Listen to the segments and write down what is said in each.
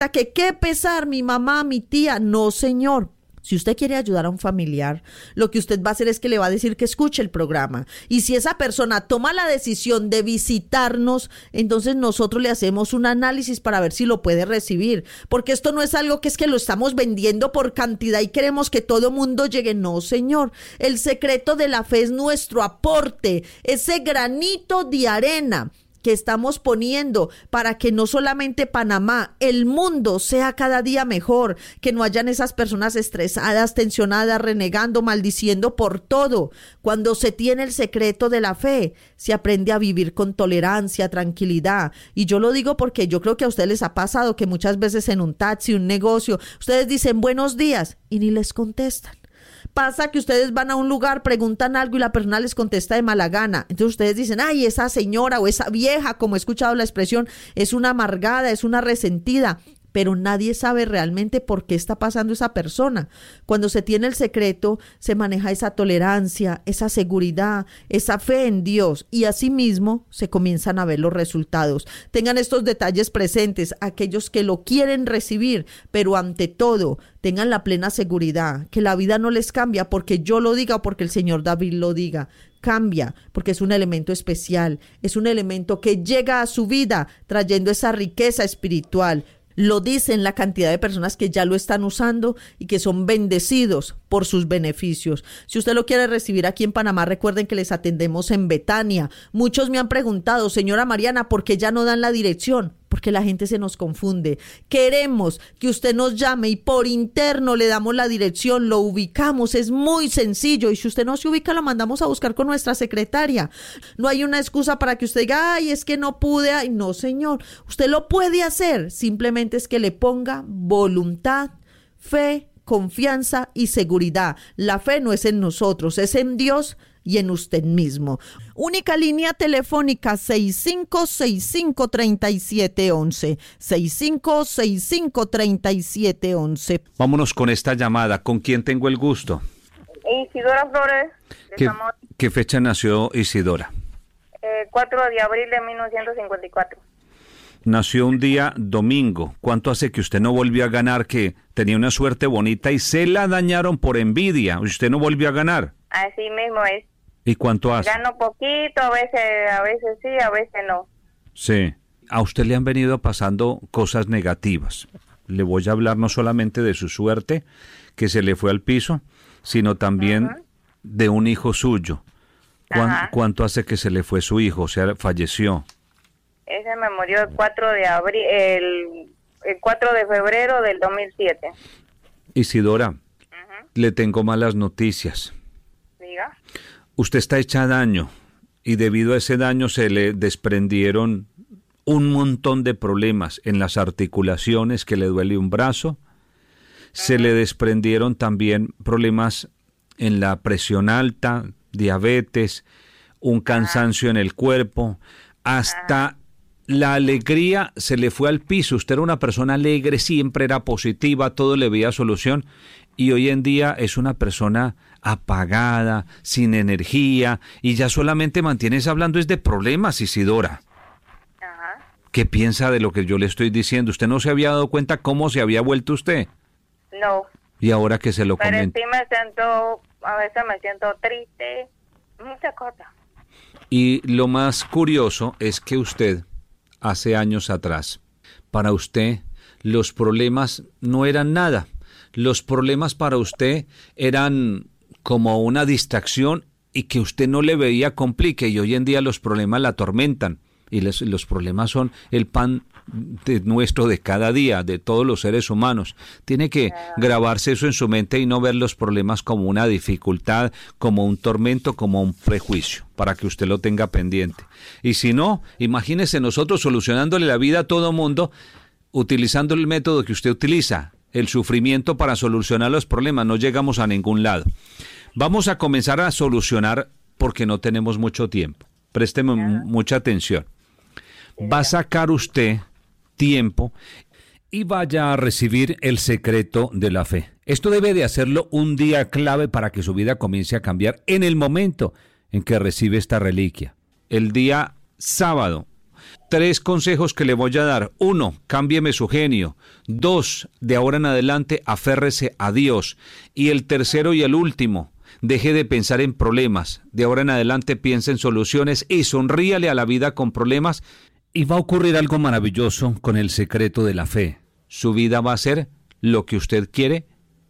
que qué pesar, mi mamá, mi tía. No, señor. Si usted quiere ayudar a un familiar, lo que usted va a hacer es que le va a decir que escuche el programa. Y si esa persona toma la decisión de visitarnos, entonces nosotros le hacemos un análisis para ver si lo puede recibir. Porque esto no es algo que es que lo estamos vendiendo por cantidad y queremos que todo mundo llegue. No, señor. El secreto de la fe es nuestro aporte, ese granito de arena que estamos poniendo para que no solamente Panamá, el mundo sea cada día mejor, que no hayan esas personas estresadas, tensionadas, renegando, maldiciendo por todo. Cuando se tiene el secreto de la fe, se aprende a vivir con tolerancia, tranquilidad. Y yo lo digo porque yo creo que a ustedes les ha pasado que muchas veces en un taxi, un negocio, ustedes dicen buenos días y ni les contestan. Pasa que ustedes van a un lugar, preguntan algo y la persona les contesta de mala gana. Entonces ustedes dicen, ay, esa señora o esa vieja, como he escuchado la expresión, es una amargada, es una resentida. Pero nadie sabe realmente por qué está pasando esa persona. Cuando se tiene el secreto, se maneja esa tolerancia, esa seguridad, esa fe en Dios y asimismo se comienzan a ver los resultados. Tengan estos detalles presentes, aquellos que lo quieren recibir, pero ante todo, tengan la plena seguridad que la vida no les cambia porque yo lo diga o porque el señor David lo diga. Cambia porque es un elemento especial, es un elemento que llega a su vida trayendo esa riqueza espiritual. Lo dicen la cantidad de personas que ya lo están usando y que son bendecidos por sus beneficios. Si usted lo quiere recibir aquí en Panamá, recuerden que les atendemos en Betania. Muchos me han preguntado, señora Mariana, ¿por qué ya no dan la dirección? Porque la gente se nos confunde. Queremos que usted nos llame y por interno le damos la dirección, lo ubicamos, es muy sencillo. Y si usted no se ubica, lo mandamos a buscar con nuestra secretaria. No hay una excusa para que usted diga, ay, es que no pude. Ay, no, señor, usted lo puede hacer. Simplemente es que le ponga voluntad, fe, confianza y seguridad. La fe no es en nosotros, es en Dios y en usted mismo. Única línea telefónica 6565-3711. 6565-3711. Vámonos con esta llamada. ¿Con quién tengo el gusto? Isidora Flores. ¿Qué fecha nació Isidora? 4 de abril de 1954. Nació un día domingo. ¿Cuánto hace que usted no volvió a ganar, que tenía una suerte bonita y se la dañaron por envidia? ¿Usted no volvió a ganar? Así mismo es. ¿Y cuánto hace? Gano poquito, a veces sí, a veces no. Sí. A usted le han venido pasando cosas negativas. Le voy a hablar no solamente de su suerte, que se le fue al piso, sino también de un hijo suyo. ¿Cuánto hace que se le fue su hijo? O sea, falleció. Ese me murió el 4 de abril, el 4 de febrero del 2007. Isidora, le tengo malas noticias. Diga. Usted está hecha daño y debido a ese daño se le desprendieron un montón de problemas en las articulaciones, que le duele un brazo. Se le desprendieron también problemas en la presión alta, diabetes, un cansancio en el cuerpo, hasta la alegría se le fue al piso. Usted era una persona alegre, siempre era positiva, todo le veía solución, y hoy en día es una persona apagada, sin energía, y ya solamente mantienes hablando es de problemas, Isidora. ¿Qué piensa de lo que yo le estoy diciendo? ¿Usted no se había dado cuenta cómo se había vuelto usted? No. Y ahora que se lo comento. Pero sí a veces me siento triste, muchas cosas. Y lo más curioso es que usted, hace años atrás, para usted los problemas no eran nada. Los problemas para usted eran como una distracción y que usted no le veía complique, y hoy en día los problemas la atormentan. Y los problemas son el pan nuestro de cada día, de todos los seres humanos. Tiene que grabarse eso en su mente y no ver los problemas como una dificultad, como un tormento, como un prejuicio, para que usted lo tenga pendiente. Y si no, imagínese nosotros solucionándole la vida a todo mundo, utilizando el método que usted utiliza, el sufrimiento para solucionar los problemas. No llegamos a ningún lado. Vamos a comenzar a solucionar porque no tenemos mucho tiempo. Présteme mucha atención. Va a sacar usted tiempo y vaya a recibir el secreto de la fe. Esto debe de hacerlo un día clave para que su vida comience a cambiar en el momento en que recibe esta reliquia. El día sábado 3 consejos que le voy a dar. 1, cámbieme su genio. 2, de ahora en adelante, aférrese a Dios. Y el tercero y el último, deje de pensar en problemas. De ahora en adelante piense en soluciones y sonríale a la vida con problemas. Y va a ocurrir algo maravilloso con el secreto de la fe. Su vida va a ser lo que usted quiere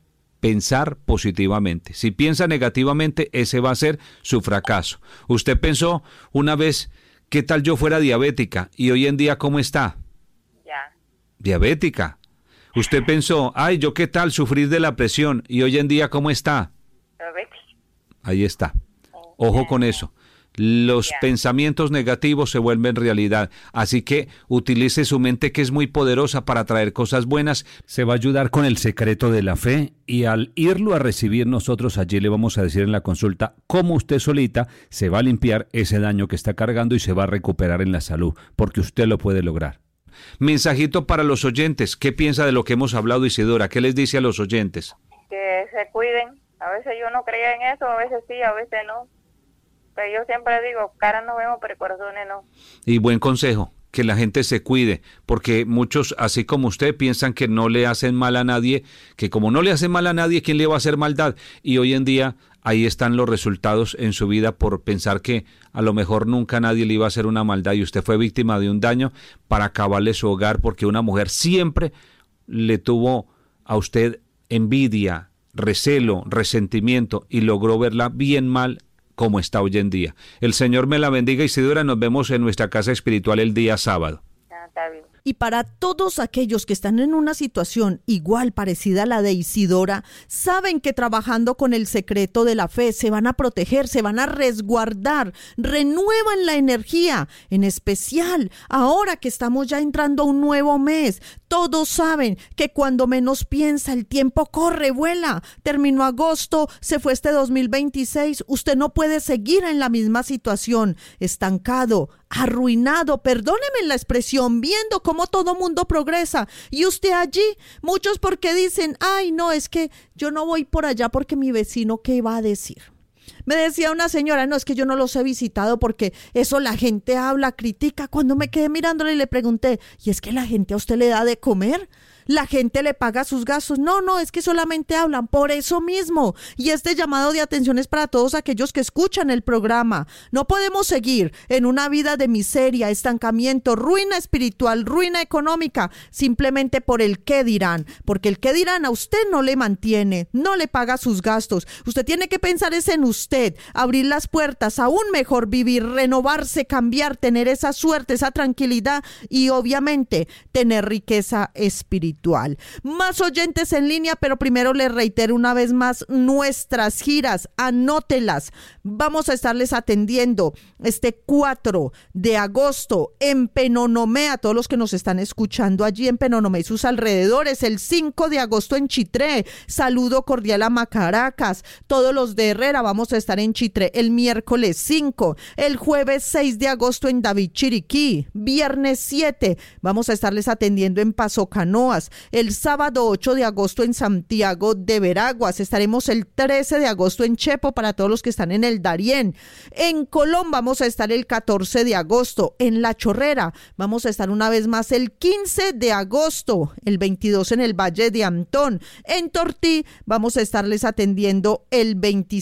pensar positivamente. Si piensa negativamente, ese va a ser su fracaso. Usted pensó una vez, ¿qué tal yo fuera diabética? Y hoy en día, ¿cómo está? Ya. Diabética. Usted pensó, ay, ¿yo qué tal sufrir de la presión? Y hoy en día, ¿cómo está? Diabetes. Ahí está. Ojo con eso. Los pensamientos negativos se vuelven realidad. Así que utilice su mente, que es muy poderosa, para traer cosas buenas. Se va a ayudar con el secreto de la fe, y al irlo a recibir nosotros allí le vamos a decir en la consulta cómo usted solita se va a limpiar ese daño que está cargando y se va a recuperar en la salud, porque usted lo puede lograr. Mensajito para los oyentes. ¿Qué piensa de lo que hemos hablado, Isidora? ¿Qué les dice a los oyentes? Que se cuiden. A veces yo no creía en eso, a veces sí, a veces no. Pero yo siempre digo, caras nos vemos, pero corazones no. Y buen consejo, que la gente se cuide, porque muchos, así como usted, piensan que no le hacen mal a nadie, que como no le hacen mal a nadie, ¿quién le va a hacer maldad? Y hoy en día ahí están los resultados en su vida por pensar que a lo mejor nunca nadie le iba a hacer una maldad y usted fue víctima de un daño para acabarle su hogar, porque una mujer siempre le tuvo a usted envidia, recelo, resentimiento, y logró verla bien mal como está hoy en día. El Señor me la bendiga, Isidora. Nos vemos en nuestra casa espiritual el día sábado. Está bien. Y para todos aquellos que están en una situación igual parecida a la de Isidora, saben que trabajando con el secreto de la fe se van a proteger, se van a resguardar, renuevan la energía, en especial ahora que estamos ya entrando a un nuevo mes. Todos saben que cuando menos piensa el tiempo corre, vuela. Terminó agosto, se fue este 2026. Usted no puede seguir en la misma situación, estancado, arruinado, perdóneme la expresión, viendo cómo todo mundo progresa y usted allí. Muchos porque dicen, ay no, es que yo no voy por allá porque mi vecino, ¿qué va a decir? Me decía una señora, no, es que yo no los he visitado porque eso la gente habla, critica. Cuando me quedé mirándole y le pregunté, ¿y es que la gente a usted le da de comer? ¿La gente le paga sus gastos? No, es que solamente hablan, por eso mismo. Y este llamado de atención es para todos aquellos que escuchan el programa. No podemos seguir en una vida de miseria, estancamiento, ruina espiritual, ruina económica, simplemente por el qué dirán. Porque el qué dirán a usted no le mantiene, no le paga sus gastos. Usted tiene que pensar es en usted, abrir las puertas a un mejor vivir, renovarse, cambiar, tener esa suerte, esa tranquilidad y obviamente tener riqueza espiritual. Más oyentes en línea, pero primero les reitero una vez más nuestras giras, anótelas. Vamos a estarles atendiendo este 4 de agosto en Penonomé, a todos los que nos están escuchando allí en Penonomé y sus alrededores, el 5 de agosto en Chitré, saludo cordial a Macaracas, todos los de Herrera vamos a estar en Chitré el miércoles 5, el jueves 6 de agosto en David Chiriquí, viernes 7 vamos a estarles atendiendo en Paso Canoas, el sábado 8 de agosto en Santiago de Veraguas, estaremos el 13 de agosto en Chepo para todos los que están en el Darién, en Colón vamos a estar el 14 de agosto, en La Chorrera vamos a estar una vez más el 15 de agosto, el 22 en el Valle de Antón, en Tortí vamos a estarles atendiendo el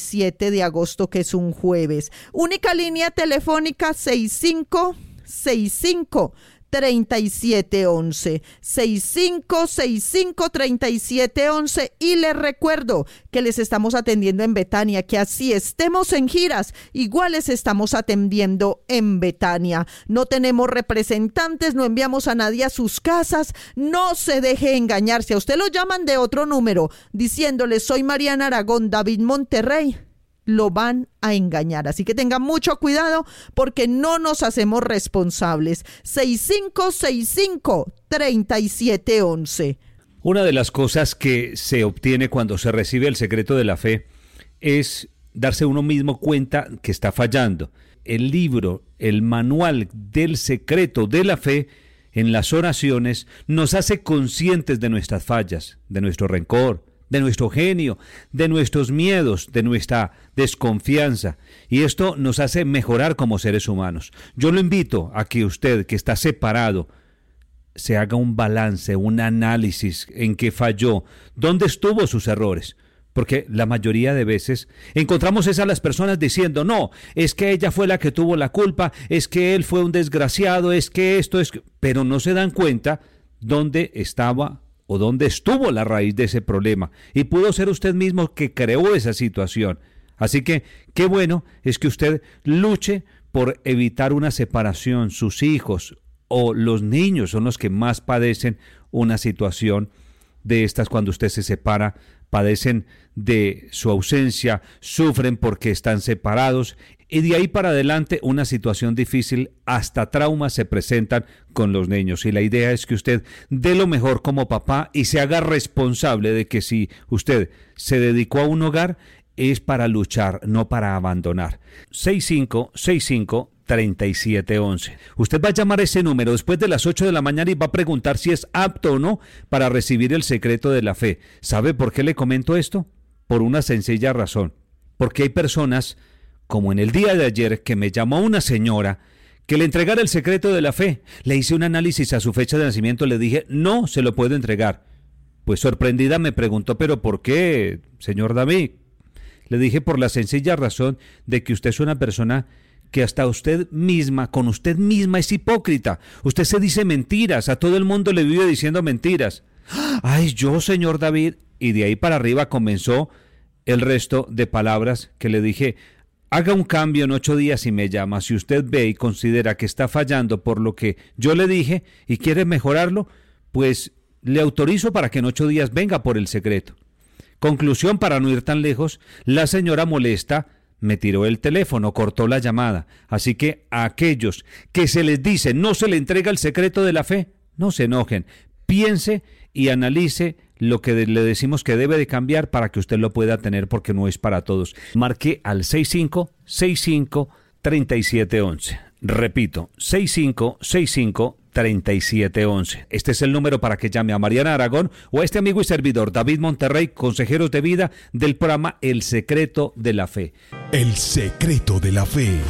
27 de agosto, que es un jueves. Única línea telefónica 6565-3711, 6565-3711, y les recuerdo que les estamos atendiendo en Betania, que así estemos en giras, igual les estamos atendiendo en Betania. No tenemos representantes, no enviamos a nadie a sus casas, no se deje engañar. Si a usted lo llaman de otro número diciéndole soy Mariana Aragón, David Monterrey, lo van a engañar. Así que tengan mucho cuidado porque no nos hacemos responsables. 6565-3711. Una de las cosas que se obtiene cuando se recibe el secreto de la fe es darse uno mismo cuenta que está fallando. El libro, el manual del secreto de la fe, en las oraciones, nos hace conscientes de nuestras fallas, de nuestro rencor, de nuestro genio, de nuestros miedos, de nuestra desconfianza. Y esto nos hace mejorar como seres humanos. Yo lo invito a que usted, que está separado, se haga un balance, un análisis en qué falló, dónde estuvo sus errores. Porque la mayoría de veces encontramos a las personas diciendo, no, es que ella fue la que tuvo la culpa, es que él fue un desgraciado, es que esto es... Pero no se dan cuenta dónde estaba o dónde estuvo la raíz de ese problema. Y pudo ser usted mismo que creó esa situación. Así que qué bueno es que usted luche por evitar una separación. Sus hijos o los niños son los que más padecen una situación de estas cuando usted se separa, padecen de su ausencia, sufren porque están separados y de ahí para adelante una situación difícil, hasta traumas se presentan con los niños. Y la idea es que usted dé lo mejor como papá y se haga responsable de que si usted se dedicó a un hogar es para luchar, no para abandonar. 6565-3711. Usted va a llamar a ese número después de las 8 de la mañana y va a preguntar si es apto o no para recibir el secreto de la fe. ¿Sabe por qué le comento esto? Por una sencilla razón. Porque hay personas, como en el día de ayer, que me llamó una señora que le entregara el secreto de la fe. Le hice un análisis a su fecha de nacimiento, le dije, no se lo puedo entregar. Pues sorprendida me preguntó, ¿pero por qué, señor David? Le dije por la sencilla razón de que usted es una persona que hasta usted misma, con usted misma es hipócrita. Usted se dice mentiras, a todo el mundo le vive diciendo mentiras. Ay, yo, señor David. Y de ahí para arriba comenzó el resto de palabras que le dije. Haga un cambio en 8 días y me llama. Si usted ve y considera que está fallando por lo que yo le dije y quiere mejorarlo, pues le autorizo para que en 8 días venga por el secreto. Conclusión, para no ir tan lejos, la señora molesta me tiró el teléfono, cortó la llamada. Así que a aquellos que se les dice no se le entrega el secreto de la fe, no se enojen. Piense y analice lo que le decimos que debe de cambiar para que usted lo pueda tener, porque no es para todos. Marque al 6565-3711. Repito, 6565-3711. Este es el número para que llame a Mariana Aragón o a este amigo y servidor David Monterrey, consejeros de vida del programa El Secreto de la Fe. El Secreto de la Fe.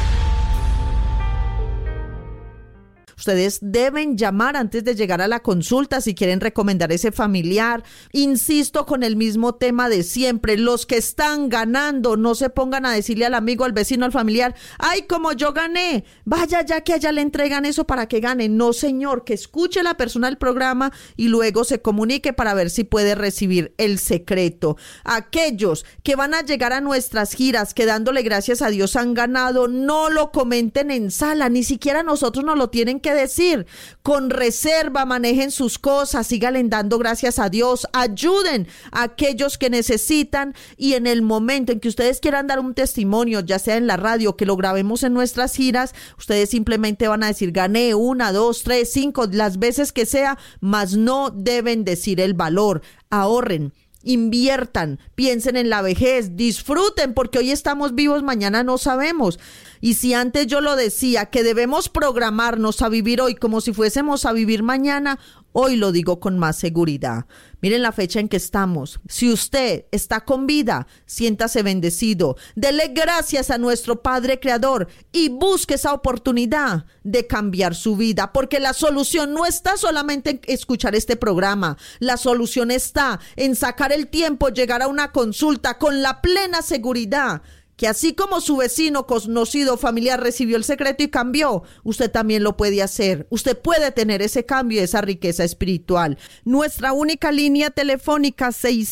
Ustedes deben llamar antes de llegar a la consulta si quieren recomendar ese familiar. Insisto con el mismo tema de siempre. Los que están ganando, no se pongan a decirle al amigo, al vecino, al familiar, ay, como yo gané, vaya ya que allá le entregan eso para que gane. No, señor, que escuche la persona el programa y luego se comunique para ver si puede recibir el secreto. Aquellos que van a llegar a nuestras giras que dándole gracias a Dios han ganado, no lo comenten en sala, ni siquiera nosotros nos lo tienen que decir. Con reserva, manejen sus cosas, síganle dando gracias a Dios, ayuden a aquellos que necesitan, y en el momento en que ustedes quieran dar un testimonio, ya sea en la radio, que lo grabemos en nuestras giras, ustedes simplemente van a decir, gané 1, 2, 3, 5, las veces que sea, mas no deben decir el valor. Ahorren, inviertan, piensen en la vejez, disfruten, porque hoy estamos vivos, mañana no sabemos. Y si antes yo lo decía, que debemos programarnos a vivir hoy como si fuésemos a vivir mañana, hoy lo digo con más seguridad. Miren la fecha en que estamos. Si usted está con vida, siéntase bendecido. Dele gracias a nuestro Padre Creador y busque esa oportunidad de cambiar su vida, porque la solución no está solamente en escuchar este programa. La solución está en sacar el tiempo, llegar a una consulta con la plena seguridad que así como su vecino, conocido, familiar recibió el secreto y cambió, usted también lo puede hacer. Usted puede tener ese cambio y esa riqueza espiritual. Nuestra única línea telefónica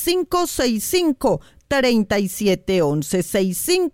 6565-3711,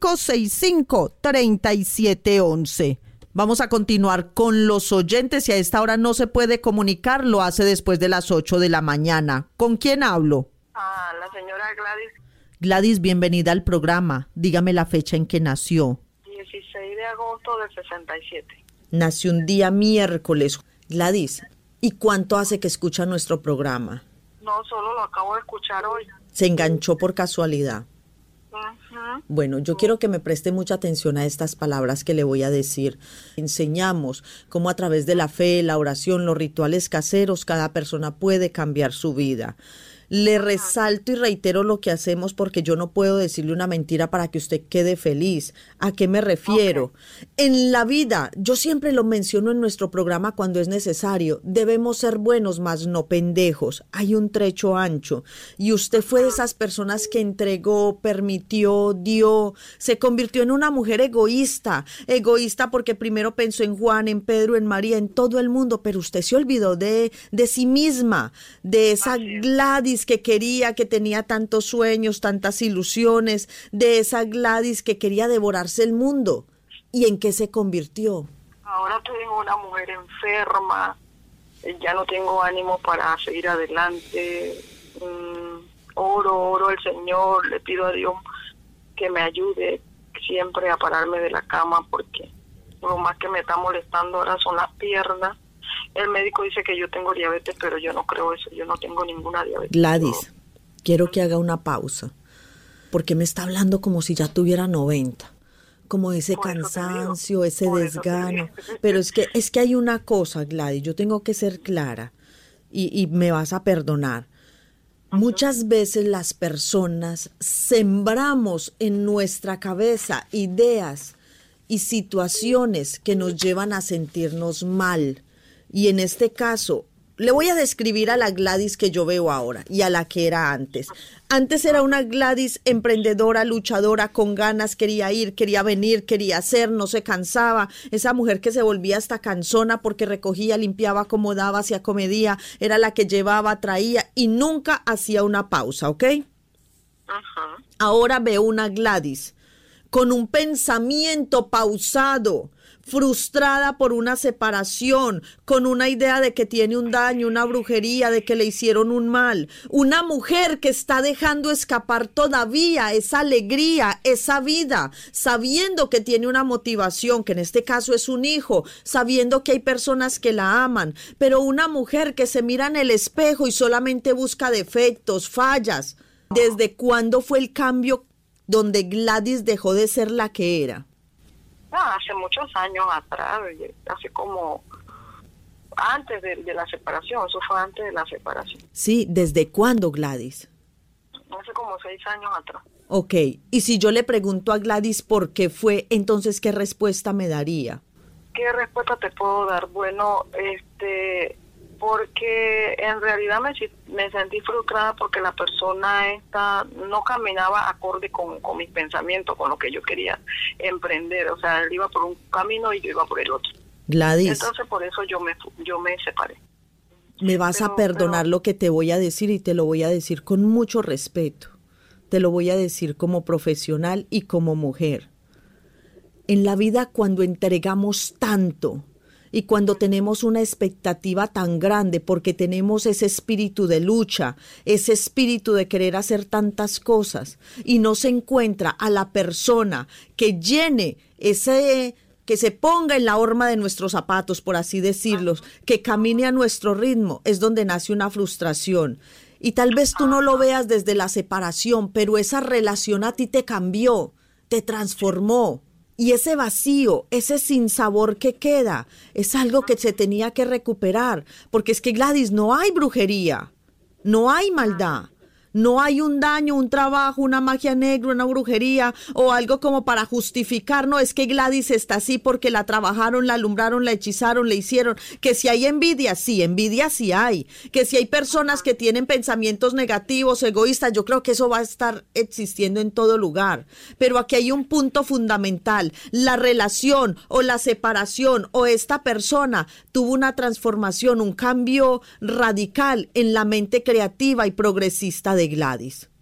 6565-3711. Vamos a continuar con los oyentes. Si a esta hora no se puede comunicar, lo hace después de las 8 de la mañana. ¿Con quién hablo? La señora Gladys. Gladys, bienvenida al programa. Dígame la fecha en que nació. 16 de agosto del 67. Nació un día miércoles. Gladys, ¿y cuánto hace que escucha nuestro programa? No, solo lo acabo de escuchar hoy. ¿Se enganchó por casualidad? Uh-huh. Bueno, yo quiero que me preste mucha atención a estas palabras que le voy a decir. Enseñamos cómo a través de la fe, la oración, los rituales caseros, cada persona puede cambiar su vida. Le resalto y reitero lo que hacemos porque yo no puedo decirle una mentira para que usted quede feliz. ¿A qué me refiero? En la vida, yo siempre lo menciono en nuestro programa cuando es necesario, debemos ser buenos, mas no pendejos. Hay un trecho ancho. Y usted fue de esas personas que entregó, permitió, dio, se convirtió en una mujer egoísta. Egoísta porque primero pensó en Juan, en Pedro, en María, en todo el mundo, pero usted se olvidó de sí misma, de esa Gladys que quería, que tenía tantos sueños, tantas ilusiones, de esa Gladys que quería devorarse el mundo. ¿Y en qué se convirtió? Ahora tengo una mujer enferma, ya no tengo ánimo para seguir adelante. Oro al Señor, le pido a Dios que me ayude siempre a pararme de la cama, porque lo más que me está molestando ahora son las piernas. El médico dice que yo tengo diabetes, pero yo no creo eso, yo no tengo ninguna diabetes. Gladys, quiero que haga una pausa, porque me está hablando como si ya tuviera 90, como ese cansancio, ese desgano, pero es que hay una cosa, Gladys, yo tengo que ser clara, y me vas a perdonar. Muchas veces las personas sembramos en nuestra cabeza ideas y situaciones que nos llevan a sentirnos mal. Y en este caso, le voy a describir a la Gladys que yo veo ahora y a la que era antes. Antes era una Gladys emprendedora, luchadora, con ganas, quería ir, quería venir, quería hacer, no se cansaba. Esa mujer que se volvía hasta cansona porque recogía, limpiaba, acomodaba, hacía comedia, era la que llevaba, traía y nunca hacía una pausa, ¿ok? Ajá. Ahora veo una Gladys con un pensamiento pausado, frustrada por una separación, con una idea de que tiene un daño, una brujería, de que le hicieron un mal. Una mujer que está dejando escapar todavía esa alegría, esa vida, sabiendo que tiene una motivación, que en este caso es un hijo, sabiendo que hay personas que la aman, pero una mujer que se mira en el espejo y solamente busca defectos, fallas. ¿Desde cuándo fue el cambio donde Gladys dejó de ser la que era? Hace muchos años atrás, hace como antes de la separación, eso fue antes de la separación. Sí, ¿desde cuándo, Gladys? Hace como 6 años atrás. Ok, y si yo le pregunto a Gladys por qué fue, entonces, ¿qué respuesta me daría? ¿Qué respuesta te puedo dar? Bueno, porque en realidad me sentí frustrada porque la persona esta no caminaba acorde con mis pensamientos, con lo que yo quería emprender. O sea, él iba por un camino y yo iba por el otro. Gladys. Entonces por eso yo me separé. Me vas a perdonar lo que te voy a decir y te lo voy a decir con mucho respeto. Te lo voy a decir como profesional y como mujer. En la vida, cuando entregamos tanto y cuando tenemos una expectativa tan grande porque tenemos ese espíritu de lucha, ese espíritu de querer hacer tantas cosas y no se encuentra a la persona que llene que se ponga en la horma de nuestros zapatos, por así decirlos, que camine a nuestro ritmo, es donde nace una frustración. Y tal vez tú no lo veas desde la separación, pero esa relación a ti te cambió, te transformó. Y ese vacío, ese sinsabor que queda, es algo que se tenía que recuperar. Porque es que, Gladys, no hay brujería, no hay maldad. No hay un daño, un trabajo, una magia negra, una brujería o algo como para justificar. No, es que Gladys está así porque la trabajaron, la alumbraron, la hechizaron, le hicieron. Que si hay envidia sí hay. Que si hay personas que tienen pensamientos negativos, egoístas, yo creo que eso va a estar existiendo en todo lugar. Pero aquí hay un punto fundamental. La relación o la separación o esta persona tuvo una transformación, un cambio radical en la mente creativa y progresista de Gladys.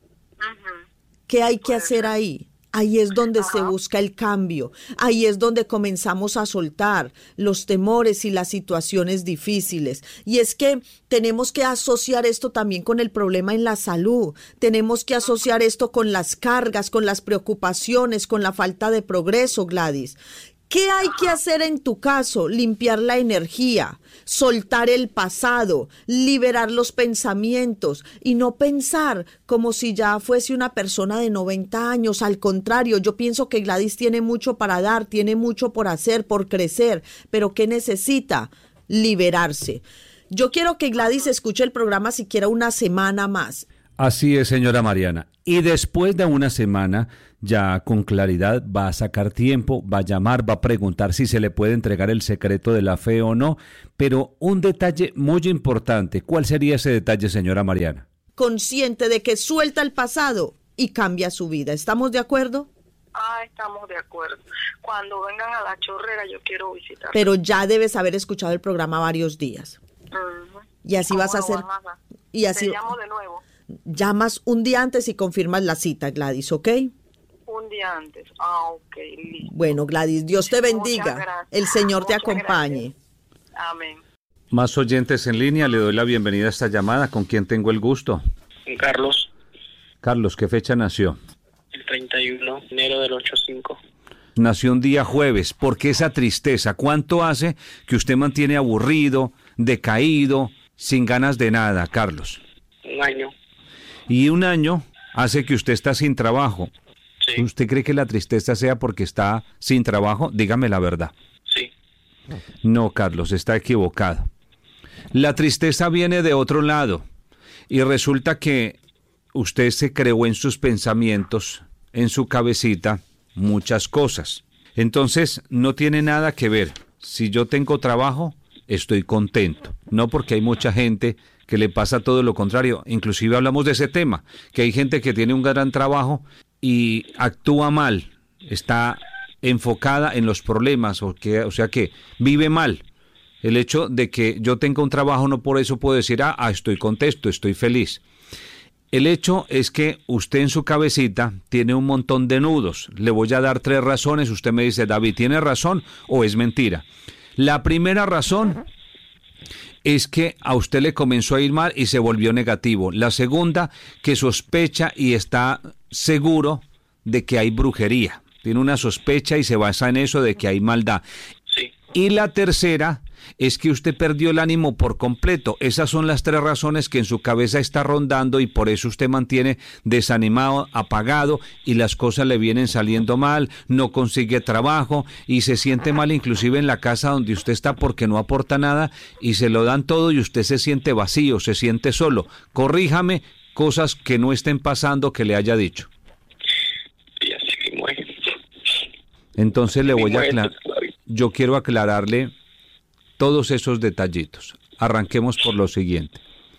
¿Qué hay que hacer ahí? Ahí es donde se busca el cambio, ahí es donde comenzamos a soltar los temores y las situaciones difíciles. Y es que tenemos que asociar esto también con el problema en la salud, tenemos que asociar esto con las cargas, con las preocupaciones, con la falta de progreso, Gladys. ¿Qué hay que hacer en tu caso? Limpiar la energía, soltar el pasado, liberar los pensamientos y no pensar como si ya fuese una persona de 90 años. Al contrario, yo pienso que Gladys tiene mucho para dar, tiene mucho por hacer, por crecer, pero ¿qué necesita? Liberarse. Yo quiero que Gladys escuche el programa siquiera una semana más. Así es, señora Mariana. Y después de una semana, ya con claridad, va a sacar tiempo, va a llamar, va a preguntar si se le puede entregar el secreto de la fe o no. Pero un detalle muy importante, ¿cuál sería ese detalle, señora Mariana? Consciente de que suelta el pasado y cambia su vida. ¿Estamos de acuerdo? Estamos de acuerdo. Cuando vengan a La Chorrera yo quiero visitar. Pero ya debes haber escuchado el programa varios días. Y así vas a hacer. Y así te llamo de nuevo. Llamas un día antes y confirmas la cita, Gladys, ¿ok? Un día antes. Ok, listo. Bueno, Gladys, Dios te bendiga. Muchas gracias. El Señor te Muchas acompañe. Gracias. Amén. Más oyentes en línea, le doy la bienvenida a esta llamada. ¿Con quién tengo el gusto? Carlos, Carlos, ¿qué fecha nació? el 31 de enero del 85. Nació un día jueves. ¿Por qué esa tristeza? ¿Cuánto hace que usted mantiene aburrido, decaído, sin ganas de nada, Carlos? Un año. Y un año hace que usted está sin trabajo. Sí. ¿Usted cree que la tristeza sea porque está sin trabajo? Dígame la verdad. Sí. No, Carlos, está equivocado. La tristeza viene de otro lado y resulta que usted se creó en sus pensamientos, en su cabecita, muchas cosas. Entonces, no tiene nada que ver. Si yo tengo trabajo, estoy contento. No, porque hay mucha gente que le pasa todo lo contrario. Inclusive hablamos de ese tema, que hay gente que tiene un gran trabajo y actúa mal, está enfocada en los problemas, o sea que vive mal. El hecho de que yo tenga un trabajo no por eso puedo decir, estoy contento, estoy feliz. El hecho es que usted en su cabecita tiene un montón de nudos. Le voy a dar 3 razones. Usted me dice, David, ¿tiene razón o es mentira? La primera razón es que a usted le comenzó a ir mal y se volvió negativo. La segunda, que sospecha y está seguro de que hay brujería. Tiene una sospecha y se basa en eso de que hay maldad. Sí. Y la tercera es que usted perdió el ánimo por completo. Esas son las 3 razones que en su cabeza está rondando y por eso usted mantiene desanimado, apagado y las cosas le vienen saliendo mal, no consigue trabajo y se siente mal inclusive en la casa donde usted está porque no aporta nada y se lo dan todo y usted se siente vacío, se siente solo. Corríjame cosas que no estén pasando que le haya dicho. Y así mismo es. Entonces le voy a Mismo es, aclarar. Yo quiero aclararle todos esos detallitos. Arranquemos por lo siguiente.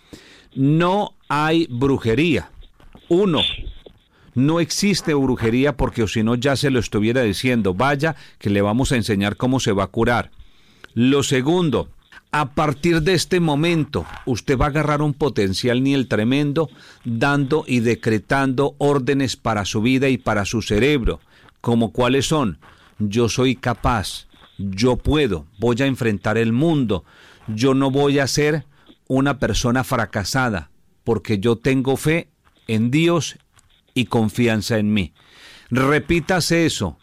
No hay brujería. 1. No existe brujería porque si no ya se lo estuviera diciendo. Vaya que le vamos a enseñar cómo se va a curar. Lo segundo, a partir de este momento, usted va a agarrar un potencial nivel tremendo, dando y decretando órdenes para su vida y para su cerebro. ¿Como cuáles son? Yo soy capaz. Yo puedo, voy a enfrentar el mundo, yo no voy a ser una persona fracasada, porque yo tengo fe en Dios y confianza en mí. Repítase eso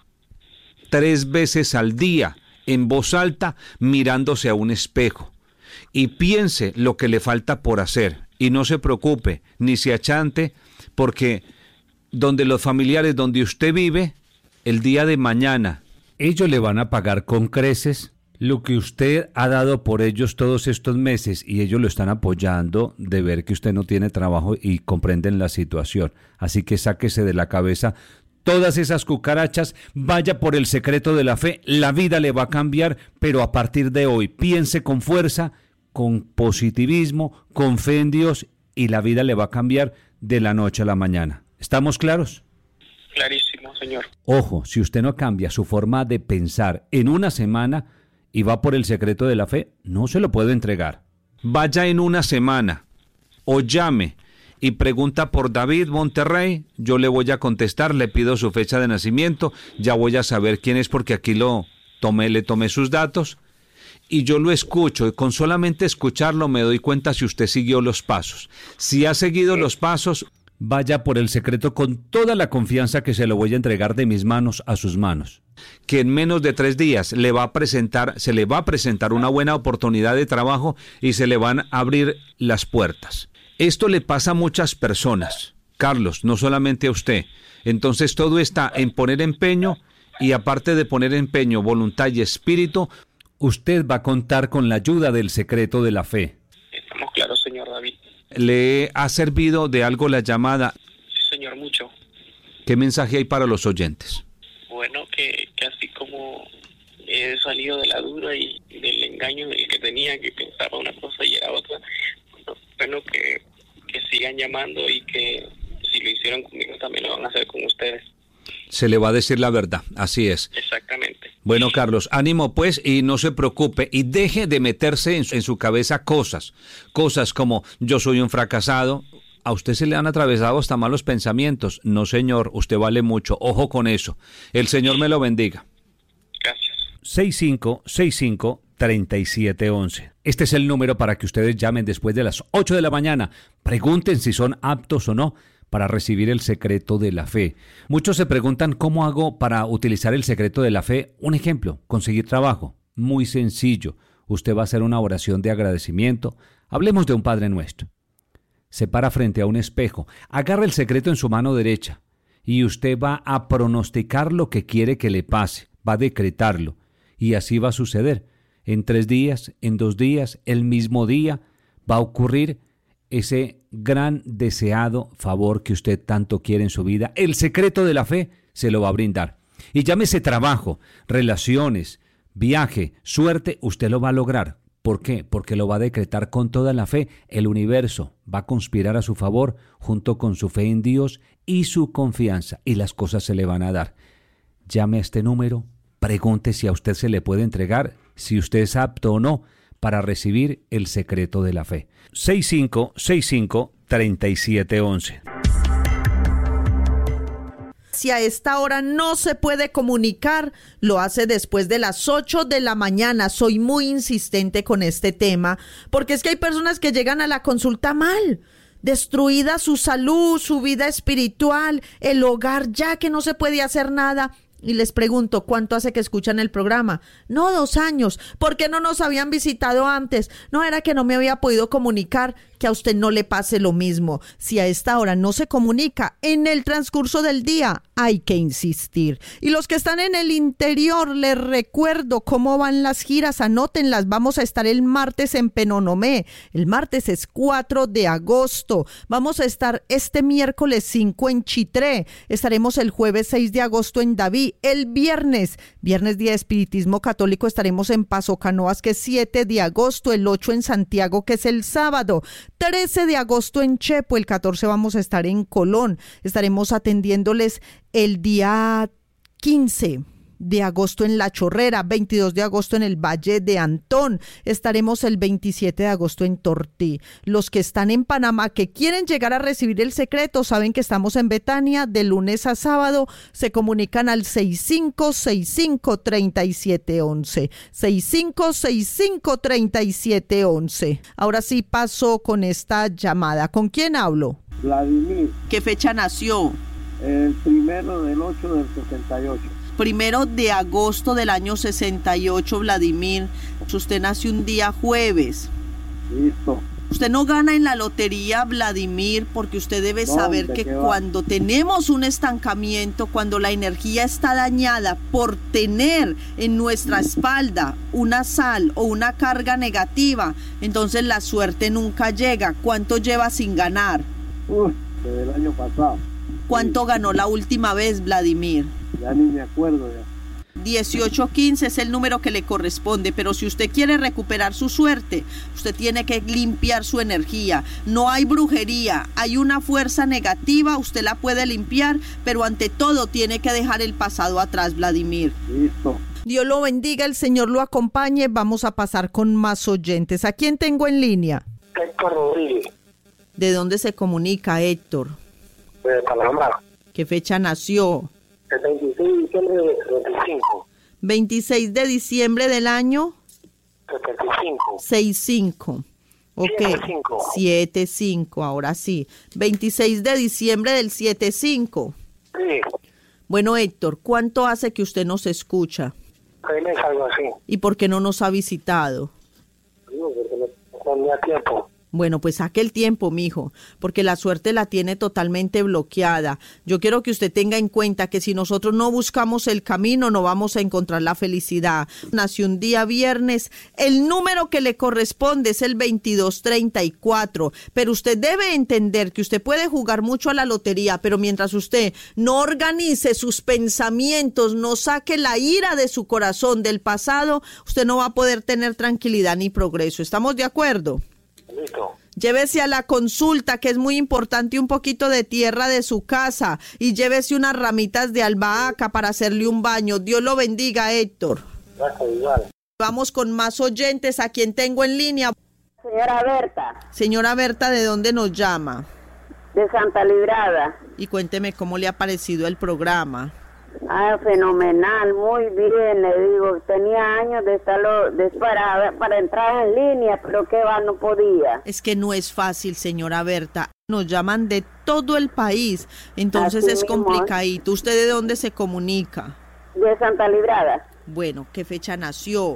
3 veces al día, en voz alta, mirándose a un espejo, y piense lo que le falta por hacer, y no se preocupe, ni se achante, porque donde los familiares, donde usted vive, el día de mañana, ellos le van a pagar con creces lo que usted ha dado por ellos todos estos meses y ellos lo están apoyando de ver que usted no tiene trabajo y comprenden la situación. Así que sáquese de la cabeza todas esas cucarachas, vaya por el secreto de la fe, la vida le va a cambiar, pero a partir de hoy piense con fuerza, con positivismo, con fe en Dios y la vida le va a cambiar de la noche a la mañana. ¿Estamos claros? Clarísimo, señor. Ojo, si usted no cambia su forma de pensar en una semana y va por el secreto de la fe, no se lo puedo entregar. Vaya en una semana o llame y pregunta por David Monterrey, yo le voy a contestar, le pido su fecha de nacimiento, ya voy a saber quién es porque aquí le tomé sus datos y yo lo escucho y con solamente escucharlo me doy cuenta si usted siguió los pasos. Si ha seguido los pasos, vaya por el secreto con toda la confianza que se lo voy a entregar de mis manos a sus manos. Que en menos de 3 días se le va a presentar una buena oportunidad de trabajo y se le van a abrir las puertas. Esto le pasa a muchas personas, Carlos, no solamente a usted. Entonces todo está en poner empeño y aparte de poner empeño, voluntad y espíritu, usted va a contar con la ayuda del secreto de la fe. ¿Le ha servido de algo la llamada? Sí, señor, mucho. ¿Qué mensaje hay para los oyentes? Bueno, que así como he salido de la duda y del engaño del que tenía, que pensaba una cosa y era otra, bueno, que sigan llamando y que si lo hicieron conmigo también lo van a hacer con ustedes. Se le va a decir la verdad, así es. Exactamente. Bueno, Carlos, ánimo pues y no se preocupe y deje de meterse en su cabeza cosas como yo soy un fracasado. A usted se le han atravesado hasta malos pensamientos. No, señor, usted vale mucho. Ojo con eso. El Señor me lo bendiga. Gracias. 6565-3711. Este es el número para que ustedes llamen después de las 8 de la mañana. Pregunten si son aptos o no para recibir el secreto de la fe. Muchos se preguntan cómo hago para utilizar el secreto de la fe. Un ejemplo, conseguir trabajo. Muy sencillo. Usted va a hacer una oración de agradecimiento. Hablemos de un Padre Nuestro. Se para frente a un espejo, agarra el secreto en su mano derecha y usted va a pronosticar lo que quiere que le pase, va a decretarlo y así va a suceder. En 3 días, en 2 días, el mismo día va a ocurrir ese gran deseado favor que usted tanto quiere en su vida. El secreto de la fe se lo va a brindar. Y llámese trabajo, relaciones, viaje, suerte, usted lo va a lograr. ¿Por qué? Porque lo va a decretar con toda la fe. El universo va a conspirar a su favor junto con su fe en Dios y su confianza y las cosas se le van a dar. Llame a este número, pregunte si a usted se le puede entregar, si usted es apto o no para recibir el secreto de la fe. 6565-3711. Si a esta hora no se puede comunicar, lo hace después de las 8 de la mañana. Soy muy insistente con este tema, porque es que hay personas que llegan a la consulta mal, destruida su salud, su vida espiritual, el hogar, ya que no se puede hacer nada. Y les pregunto, ¿cuánto hace que escuchan el programa? No, 2 años. ¿Por qué no nos habían visitado antes? No, era que no me había podido comunicar. Que a usted no le pase lo mismo. Si a esta hora no se comunica, en el transcurso del día hay que insistir. Y los que están en el interior, les recuerdo cómo van las giras, anótenlas. Vamos a estar el martes en Penonomé. El martes es 4 de agosto. Vamos a estar este miércoles 5 en Chitré. Estaremos el jueves 6 de agosto en Daví. El viernes Día de Espiritismo Católico, estaremos en Paso Canoas, que es 7 de agosto. El 8 en Santiago, que es el sábado. 13 de agosto en Chepo, el 14 vamos a estar en Colón. Estaremos atendiéndoles el día 15 de agosto en La Chorrera, 22 de agosto en el Valle de Antón. Estaremos el 27 de agosto en Tortí. Los que están en Panamá, que quieren llegar a recibir el secreto, saben que estamos en Betania de lunes a sábado. Se comunican al 6565-3711. 6565-3711. Ahora sí paso con esta llamada. ¿Con quién hablo? Vladimir. ¿Qué fecha nació? El 1/8 del 68. 1 de agosto del año 68, Vladimir. Usted nació un día jueves. Listo. Usted no gana en la lotería, Vladimir, porque usted debe saber que cuando tenemos un estancamiento, cuando la energía está dañada por tener en nuestra espalda una sal o una carga negativa, entonces la suerte nunca llega. ¿Cuánto lleva sin ganar? Desde el año pasado. ¿Cuánto ganó la última vez, Vladimir? Ya ni me acuerdo ya. 1815 es el número que le corresponde, pero si usted quiere recuperar su suerte, usted tiene que limpiar su energía. No hay brujería, hay una fuerza negativa, usted la puede limpiar, pero ante todo tiene que dejar el pasado atrás, Vladimir. Listo. Dios lo bendiga, el Señor lo acompañe. Vamos a pasar con más oyentes. ¿A quién tengo en línea? Héctor Rodríguez. ¿De dónde se comunica, Héctor? De Panamá. ¿Qué fecha nació? El 26 de diciembre de 25. 26 de diciembre del año 75. 65. Ok. 75. 75, ahora sí. 26 de diciembre del 75. Sí. Bueno, Héctor, ¿cuánto hace que usted nos escucha? 3 meses, algo así. ¿Y por qué no nos ha visitado? No, porque no tenía tiempo. Bueno, pues saque el tiempo, mijo, porque la suerte la tiene totalmente bloqueada. Yo quiero que usted tenga en cuenta que si nosotros no buscamos el camino, no vamos a encontrar la felicidad. Nació un día viernes, el número que le corresponde es el 2234, pero usted debe entender que usted puede jugar mucho a la lotería, pero mientras usted no organice sus pensamientos, no saque la ira de su corazón del pasado, usted no va a poder tener tranquilidad ni progreso. ¿Estamos de acuerdo? Listo. Llévese a la consulta, que es muy importante, un poquito de tierra de su casa, y llévese unas ramitas de albahaca para hacerle un baño. Dios lo bendiga, Héctor. Gracias, igual. Vamos con más oyentes. ¿A quien tengo en línea? Señora Berta, Señora Berta, ¿de dónde nos llama? de Santa Librada. Y cuénteme cómo le ha parecido el programa. Ah, fenomenal, muy bien, le digo, tenía años de estarlo, para entrar en línea, pero que va, no podía. Es que no es fácil, señora Berta. Nos llaman de todo el país, entonces Así es mismo, complicadito. ¿Usted de dónde se comunica? De Santa Librada, Bueno, ¿qué fecha nació?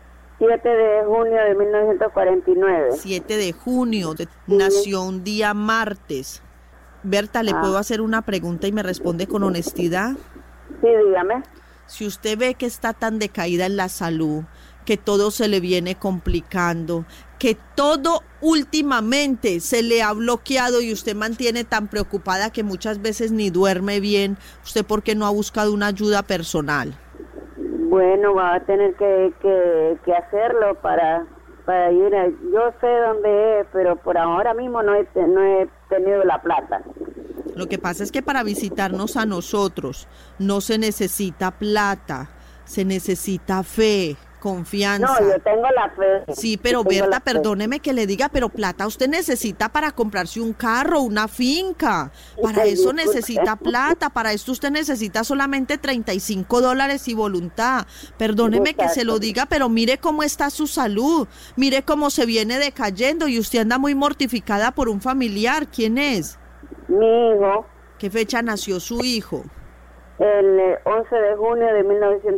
7 de junio de 1949. 7 de junio, nació un día martes. Berta, ¿le puedo hacer una pregunta y me responde con honestidad? Sí, dígame. Si usted ve que está tan decaída en la salud, que todo se le viene complicando, que todo últimamente se le ha bloqueado y usted mantiene tan preocupada que muchas veces ni duerme bien, ¿usted por qué no ha buscado una ayuda personal? Bueno, va a tener que hacerlo para ir. Yo sé dónde es, pero por ahora mismo no he tenido la plata. Lo que pasa es que para visitarnos a nosotros no se necesita plata, se necesita fe, confianza. No, yo tengo la fe. Sí, pero Berta, perdóneme que le diga, pero plata usted necesita para comprarse un carro, una finca. Para eso necesita plata, para esto usted necesita solamente $35 y voluntad. Perdóneme que se lo diga, pero mire cómo está su salud, mire cómo se viene decayendo y usted anda muy mortificada por un familiar. ¿Quién es? Mi hijo. ¿Qué fecha nació su hijo? El 11 de junio de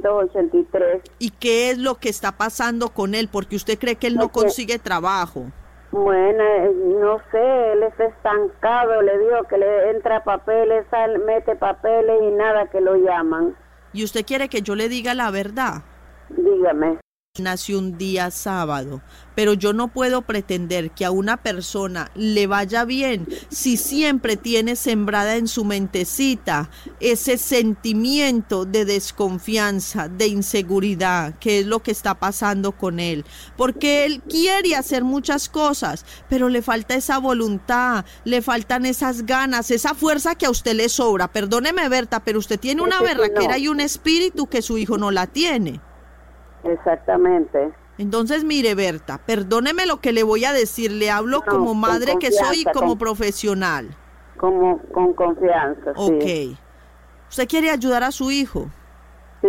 1983. ¿Y qué es lo que está pasando con él? Porque usted cree que él no consigue trabajo. Bueno, no sé, él está estancado, le digo que le entra papeles, mete papeles y nada que lo llaman. ¿Y usted quiere que yo le diga la verdad? Dígame. Nació un día sábado, pero yo no puedo pretender que a una persona le vaya bien si siempre tiene sembrada en su mentecita ese sentimiento de desconfianza, de inseguridad, que es lo que está pasando con él. Porque él quiere hacer muchas cosas, pero le falta esa voluntad, le faltan esas ganas, esa fuerza que a usted le sobra. Perdóneme, Berta, pero usted tiene una berraquera y un espíritu que su hijo no la tiene. Exactamente. Entonces, mire, Berta, perdóneme lo que le voy a decir, le hablo como madre que soy y como profesional. Con confianza, Ok. sí. ¿Usted quiere ayudar a su hijo? Sí.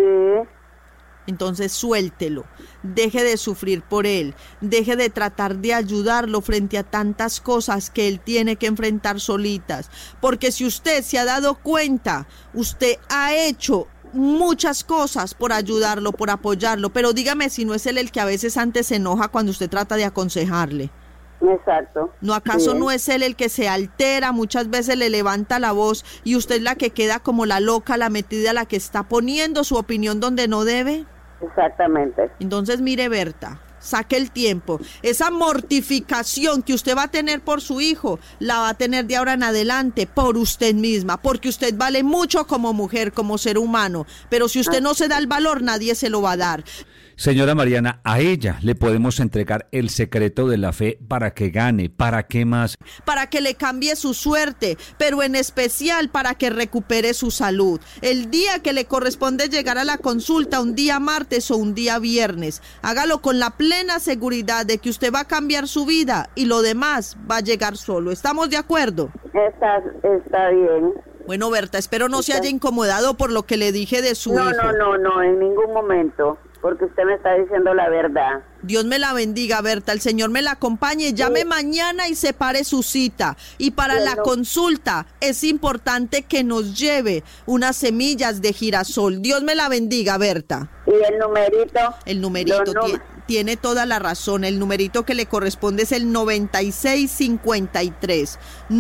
Entonces suéltelo, deje de sufrir por él, deje de tratar de ayudarlo frente a tantas cosas que él tiene que enfrentar solitas, porque si usted se ha dado cuenta, usted ha hecho muchas cosas por ayudarlo, por apoyarlo, pero dígame si no es él el que a veces antes se enoja cuando usted trata de aconsejarle. Exacto. ¿No acaso sí. no es él el que se altera, muchas veces le levanta la voz y usted es la que queda como la loca, la metida, la que está poniendo su opinión donde no debe? Exactamente. Entonces, mire, Berta, saque el tiempo. Esa mortificación que usted va a tener por su hijo, la va a tener de ahora en adelante por usted misma, porque usted vale mucho como mujer, como ser humano, pero si usted no se da el valor, nadie se lo va a dar. Señora Mariana, a ella le podemos entregar el secreto de la fe para que gane. ¿Para qué más? Para que le cambie su suerte, pero en especial para que recupere su salud. El día que le corresponde llegar a la consulta, un día martes o un día viernes, hágalo con la plena seguridad de que usted va a cambiar su vida y lo demás va a llegar solo. ¿Estamos de acuerdo? Está bien. Bueno, Berta, espero no se haya incomodado por lo que le dije de su hijo. No, en ningún momento, porque usted me está diciendo la verdad. Dios me la bendiga, Berta, el Señor me la acompañe, llame mañana y separe su cita. Y para la consulta es importante que nos lleve unas semillas de girasol. Dios me la bendiga, Berta. ¿Y el numerito? El numerito tiene toda la razón. El numerito que le corresponde es el 9653.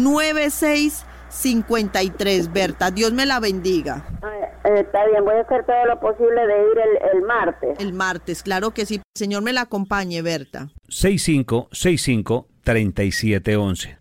9653, Berta. Dios me la bendiga. Está bien, voy a hacer todo lo posible de ir el martes. El martes, claro que sí. Señor, me la acompañe, Berta. 6565-3711.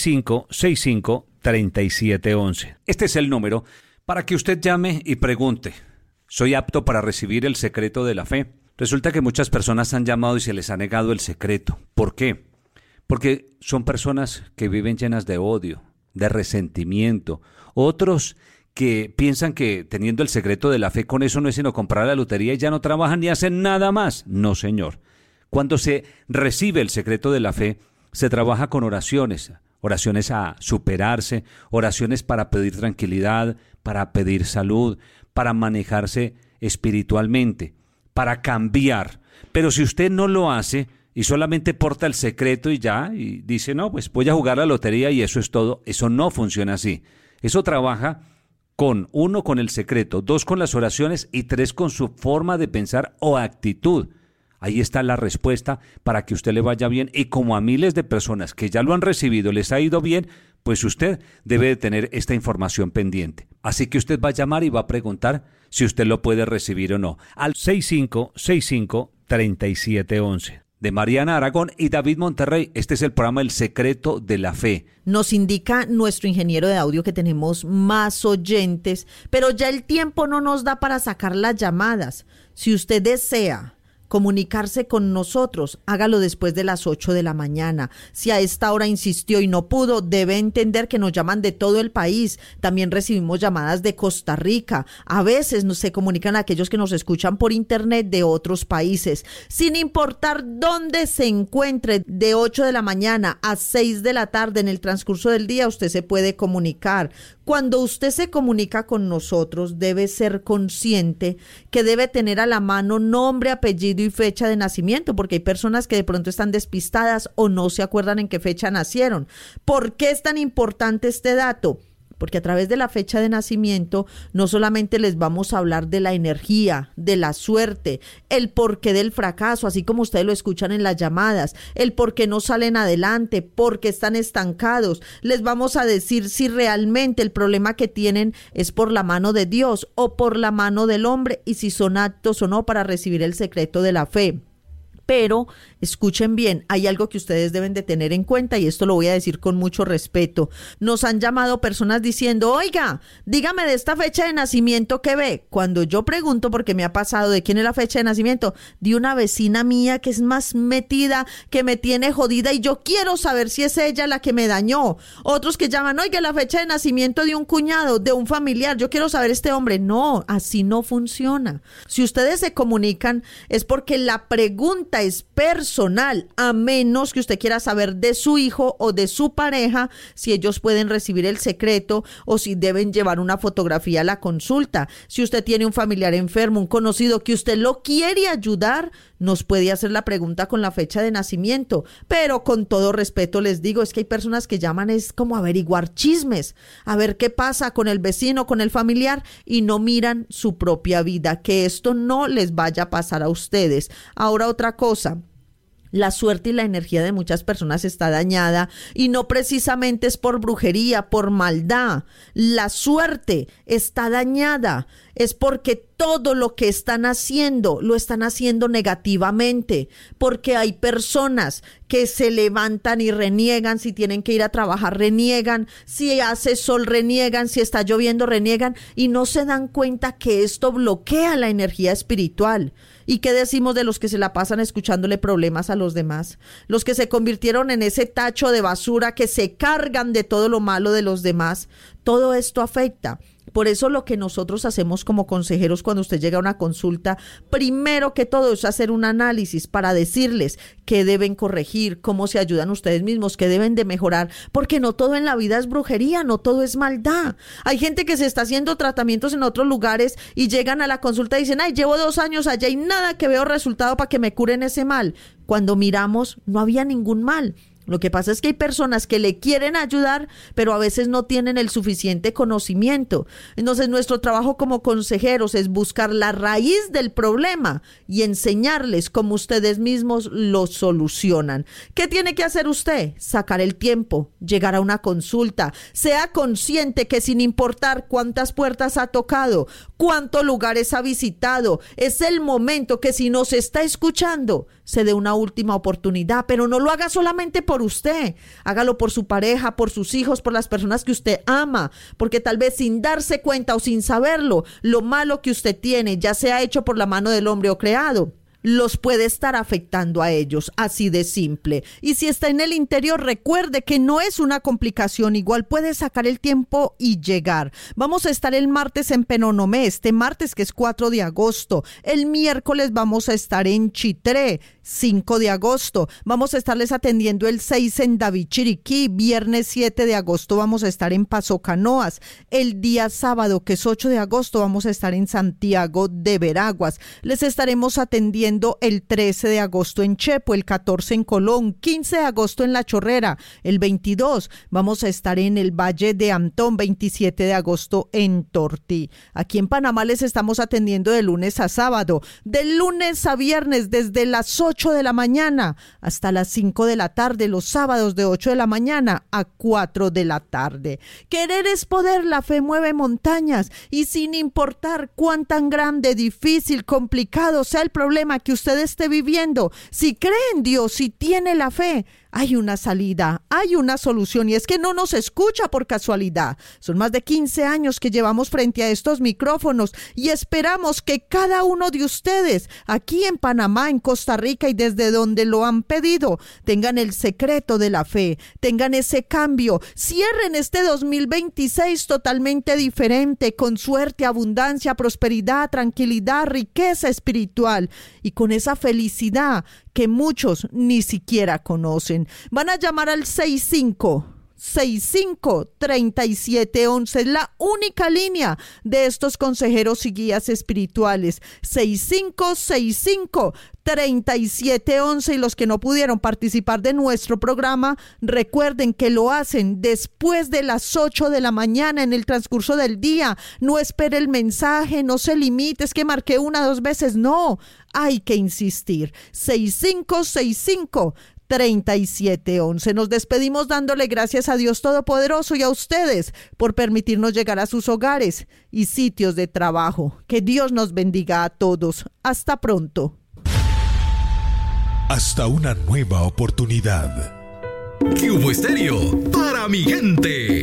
6565-3711. Este es el número para que usted llame y pregunte: ¿soy apto para recibir el secreto de la fe? Resulta que muchas personas han llamado y se les ha negado el secreto. ¿Por qué? Porque son personas que viven llenas de odio, de resentimiento. Otros que piensan que teniendo el secreto de la fe, con eso no es sino comprar la lotería y ya no trabajan ni hacen nada más. No, señor. Cuando se recibe el secreto de la fe, se trabaja con oraciones a superarse, oraciones para pedir tranquilidad, para pedir salud, para manejarse espiritualmente, para cambiar. Pero si usted no lo hace y solamente porta el secreto y ya, y dice, no, pues voy a jugar la lotería y eso es todo, eso no funciona así. Eso trabaja con 1, con el secreto, 2, con las oraciones y 3, con su forma de pensar o actitud. Ahí está la respuesta para que usted le vaya bien, y como a miles de personas que ya lo han recibido les ha ido bien, pues usted debe de tener esta información pendiente. Así que usted va a llamar y va a preguntar si usted lo puede recibir o no al 6565-3711. De Mariana Aragón y David Monterrey. Este es el programa El Secreto de la Fe. Nos indica nuestro ingeniero de audio que tenemos más oyentes, pero ya el tiempo no nos da para sacar las llamadas. Si usted desea comunicarse con nosotros, hágalo después de las 8 de la mañana. Si a esta hora insistió y no pudo, debe entender que nos llaman de todo el país. También recibimos llamadas de Costa Rica. A veces se comunican aquellos que nos escuchan por internet de otros países. Sin importar dónde se encuentre, de 8 de la mañana a 6 de la tarde en el transcurso del día, usted se puede comunicar. Cuando usted se comunica con nosotros, debe ser consciente que debe tener a la mano nombre, apellido y fecha de nacimiento, porque hay personas que de pronto están despistadas o no se acuerdan en qué fecha nacieron. ¿Por qué es tan importante este dato? Porque a través de la fecha de nacimiento no solamente les vamos a hablar de la energía, de la suerte, el porqué del fracaso, así como ustedes lo escuchan en las llamadas, el por qué no salen adelante, por qué están estancados. Les vamos a decir si realmente el problema que tienen es por la mano de Dios o por la mano del hombre, y si son aptos o no para recibir el secreto de la fe. Pero escuchen bien, hay algo que ustedes deben de tener en cuenta, y esto lo voy a decir con mucho respeto. Nos han llamado personas diciendo: oiga, dígame de esta fecha de nacimiento que ve. Cuando yo pregunto, porque me ha pasado, de quién es la fecha de nacimiento, de una vecina mía que es más metida, que me tiene jodida, y yo quiero saber si es ella la que me dañó. Otros que llaman: oiga, la fecha de nacimiento de un cuñado, de un familiar, yo quiero saber este hombre. No, así no funciona. Si ustedes se comunican es porque la pregunta es personal, a menos que usted quiera saber de su hijo o de su pareja, si ellos pueden recibir el secreto o si deben llevar una fotografía a la consulta. Si usted tiene un familiar enfermo, un conocido que usted lo quiere ayudar, nos puede hacer la pregunta con la fecha de nacimiento. Pero con todo respeto les digo, es que hay personas que llaman es como averiguar chismes, a ver qué pasa con el vecino, con el familiar, y no miran su propia vida. Que esto no les vaya a pasar a ustedes. Ahora, otra cosa: la suerte y la energía de muchas personas está dañada, y no precisamente es por brujería, por maldad. La suerte está dañada es porque todo lo que están haciendo, lo están haciendo negativamente, porque hay personas que se levantan y reniegan, si tienen que ir a trabajar reniegan, si hace sol reniegan, si está lloviendo reniegan, y no se dan cuenta que esto bloquea la energía espiritual. ¿Y qué decimos de los que se la pasan escuchándole problemas a los demás? Los que se convirtieron en ese tacho de basura, que se cargan de todo lo malo de los demás. Todo esto afecta. Por eso lo que nosotros hacemos como consejeros cuando usted llega a una consulta, primero que todo es hacer un análisis para decirles qué deben corregir, cómo se ayudan ustedes mismos, qué deben de mejorar, porque no todo en la vida es brujería, no todo es maldad. Hay gente que se está haciendo tratamientos en otros lugares y llegan a la consulta y dicen: ay, llevo 2 años allá y nada que veo resultado para que me curen ese mal. Cuando miramos, no había ningún mal. Lo que pasa es que hay personas que le quieren ayudar, pero a veces no tienen el suficiente conocimiento. Entonces, nuestro trabajo como consejeros es buscar la raíz del problema y enseñarles cómo ustedes mismos lo solucionan. ¿Qué tiene que hacer usted? Sacar el tiempo, llegar a una consulta. Sea consciente que sin importar cuántas puertas ha tocado, cuántos lugares ha visitado, es el momento que si nos está escuchando, se dé una última oportunidad, pero no lo haga solamente por usted, hágalo por su pareja, por sus hijos, por las personas que usted ama, porque tal vez sin darse cuenta o sin saberlo, lo malo que usted tiene, ya sea hecho por la mano del hombre o creado, los puede estar afectando a ellos, así de simple. Y si está en el interior, recuerde que no es una complicación, igual puede sacar el tiempo y llegar. Vamos a estar el martes en Penonomé, este martes que es 4 de agosto. El miércoles vamos a estar en Chitré, 5 de agosto. Vamos a estarles atendiendo el 6 en David Chiriquí. Viernes 7 de agosto vamos a estar en Paso Canoas. El día sábado, que es 8 de agosto, vamos a estar en Santiago de Veraguas. Les estaremos atendiendo el 13 de agosto en Chepo, el 14 en Colón, 15 de agosto en La Chorrera, el 22 vamos a estar en el Valle de Antón, 27 de agosto en Tortí. Aquí en Panamá les estamos atendiendo de lunes a sábado, de lunes a viernes desde las 8 de la mañana hasta las 5 de la tarde, los sábados de 8 de la mañana a 4 de la tarde. Querer es poder, la fe mueve montañas y sin importar cuán tan grande, difícil, complicado sea el problema que usted esté viviendo, si cree en Dios, si tiene la fe, hay una salida, hay una solución, y es que no nos escucha por casualidad. Son más de 15 años que llevamos frente a estos micrófonos y esperamos que cada uno de ustedes aquí en Panamá, en Costa Rica y desde donde lo han pedido, tengan el secreto de la fe, tengan ese cambio, cierren este 2026 totalmente diferente, con suerte, abundancia, prosperidad, tranquilidad, riqueza espiritual y con esa felicidad que muchos ni siquiera conocen. Van a llamar al 65-3711, es la única línea de estos consejeros y guías espirituales. 65-3711, y los que no pudieron participar de nuestro programa, recuerden que lo hacen después de las 8 de la mañana en el transcurso del día. No espere el mensaje, no se limite, es que marqué 1 o 2 veces, no, hay que insistir. 65-3711. Nos despedimos dándole gracias a Dios Todopoderoso y a ustedes por permitirnos llegar a sus hogares y sitios de trabajo. Que Dios nos bendiga a todos. Hasta pronto. Hasta una nueva oportunidad. ¿Qué hubo, Estéreo? Para mi gente.